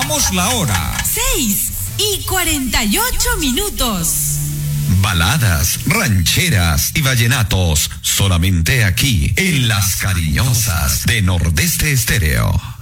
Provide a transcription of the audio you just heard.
Revelamos la hora. 6:48. Baladas, rancheras y vallenatos, solamente aquí, en Las Cariñosas de Nordeste Estéreo.